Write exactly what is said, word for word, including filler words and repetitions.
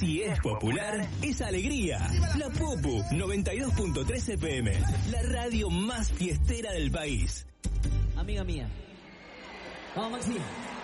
Si es popular, es alegría. La Popu noventa y dos punto tres F M, la radio más fiestera del país. Amiga mía. Vamos, Maxi.